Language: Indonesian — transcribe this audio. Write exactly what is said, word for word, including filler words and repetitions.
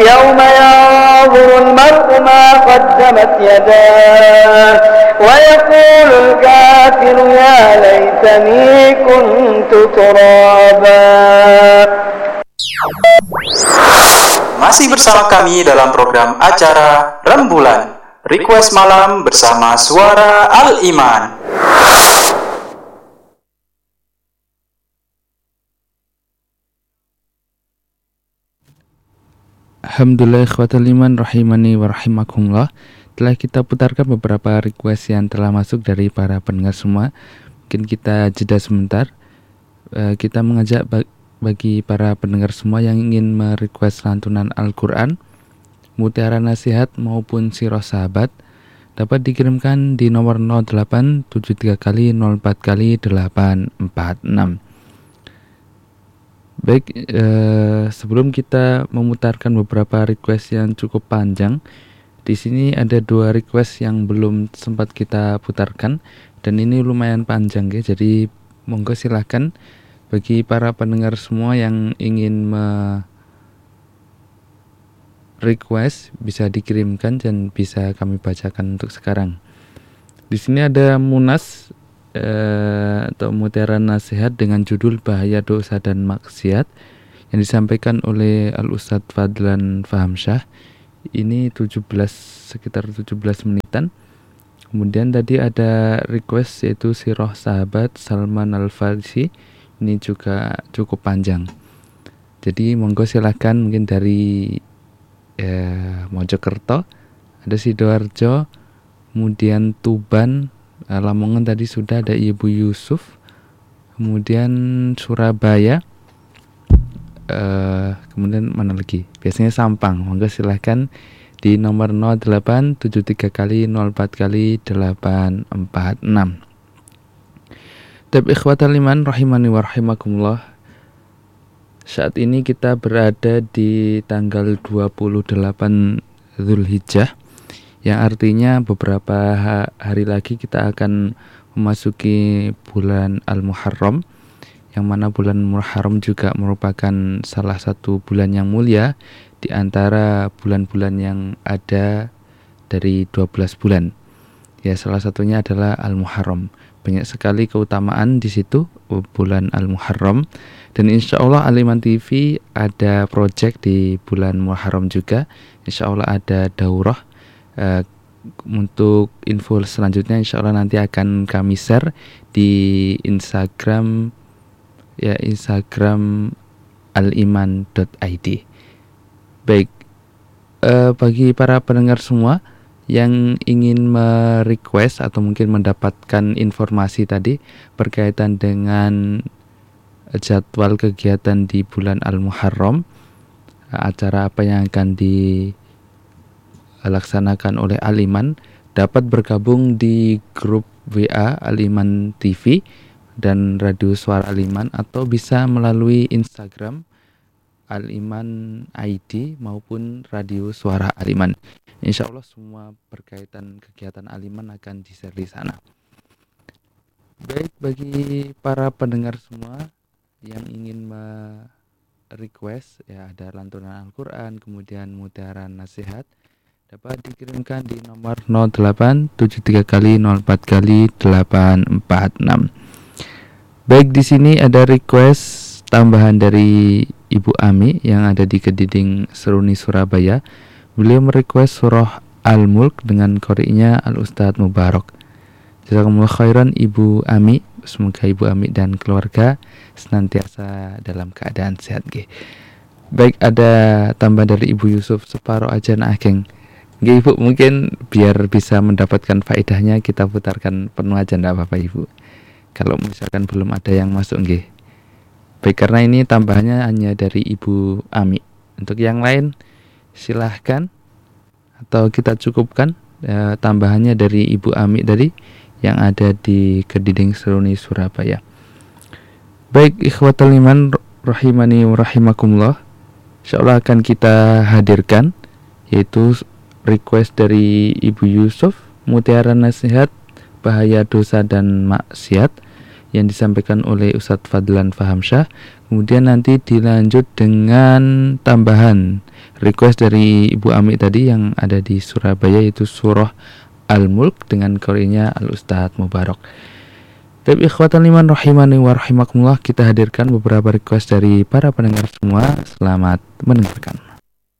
يوم ينظر المرء ما قدمت يداه ويقول الكافر يا ليتني كنت ترابا. Masih bersama kami dalam program acara Rembulan Request Malam bersama Suara Al-Iman. Alhamdulillah ikhwatal iman rahimani wa rahimakumullah. Telah kita putarkan beberapa request yang telah masuk dari para pendengar semua. Mungkin kita jeda sebentar. uh, Kita mengajak bagi para pendengar semua yang ingin merequest lantunan Al-Quran, mutiara nasihat maupun sirah sahabat, dapat dikirimkan di nomor nol delapan tujuh tiga kali nol empat kali delapan empat enam. Baik, eh, sebelum kita memutarkan beberapa request yang cukup panjang, di sini ada dua request yang belum sempat kita putarkan dan ini lumayan panjang ya. Jadi monggo silahkan bagi para pendengar semua yang ingin me request bisa dikirimkan dan bisa kami bacakan untuk sekarang. Di sini ada Munas eh, atau mutiara nasihat dengan judul Bahaya Dosa dan Maksiat yang disampaikan oleh Al-Ustadz Fadlan Fahamsyah. Ini tujuh belas sekitar tujuh belas menitan. Kemudian tadi ada request yaitu Sirah Sahabat Salman Al-Farisi. Ini juga cukup panjang. Jadi monggo silahkan mungkin dari eh, Mojokerto, ada Sidoarjo, kemudian Tuban, eh, Lamongan tadi sudah ada Ibu Yusuf, kemudian Surabaya, eh, kemudian mana lagi? Biasanya Sampang. Monggo silahkan di nomor nol delapan tujuh tiga kali nol empat kali delapan empat enam. Tab ikhwatal iman rahimani wa rahimakumullah. Saat ini kita berada di tanggal dua puluh delapan Zulhijjah, yang artinya beberapa hari lagi kita akan memasuki bulan Al-Muharram, yang mana bulan Muharram juga merupakan salah satu bulan yang mulia di antara bulan-bulan yang ada dari dua belas bulan. Ya, salah satunya adalah Al-Muharram. Banyak sekali keutamaan di situ bulan Al-Muharram, dan insya Allah Al-Iman T V ada project di bulan Muharram juga. Insya Allah ada daurah. Uh, untuk info selanjutnya insya Allah nanti akan kami share di Instagram ya Instagram aliman dot i d. Baik, uh, bagi para pendengar semua yang ingin merequest atau mungkin mendapatkan informasi tadi berkaitan dengan jadwal kegiatan di bulan Al-Muharram, acara apa yang akan dilaksanakan oleh Al-Iman, dapat bergabung di grup W A Al-Iman T V dan Radio Suara Al-Iman, atau bisa melalui Instagram Al-Iman I D maupun Radio Suara Al-Iman. Insya Allah semua berkaitan kegiatan Al-Iman akan di-share di sana. Baik, bagi para pendengar semua yang ingin me-request, ya ada lantunan Al-Quran, kemudian mutiara nasihat, dapat dikirimkan di nomor nol delapan tujuh tiga kali nol empat kali delapan empat enam. Baik, di sini ada request tambahan dari Ibu Ami yang ada di Kediding Seruni Surabaya. Beliau merequest surah Al-Mulk dengan qori'nya Al-Ustadz Mubarak. Jazakumullah khairan Ibu Ami. Semoga Ibu Ami dan keluarga senantiasa dalam keadaan sehat. Ge. Baik, ada tambah dari Ibu Yusuf, separuh aja nak geng. Ge, Ibu, mungkin biar bisa mendapatkan faedahnya kita putarkan penuh aja, enggak apa-apa Ibu. Kalau misalkan belum ada yang masuk, ge. Baik, karena ini tambahannya hanya dari Ibu Ami. Untuk yang lain silahkan, atau kita cukupkan ya, tambahannya dari Ibu Ami tadi yang ada di Kediding Seruni Surabaya. Baik, ikhwatul iman rahimani wa rahimakumullah, insyaallah akan kita hadirkan yaitu request dari Ibu Yusuf, mutiara nasihat bahaya dosa dan maksiat, yang disampaikan oleh Ustadz Fadlan Fahamsyah. Kemudian nanti dilanjut dengan tambahan request dari Ibu Ami tadi yang ada di Surabaya, yaitu surah Al-Mulk dengan qori'nya Al-Ustadz Mubarak. Tapi ikhwatan liman rahimani wa rahimakumullah, kita hadirkan beberapa request dari para pendengar semua. Selamat mendengarkan.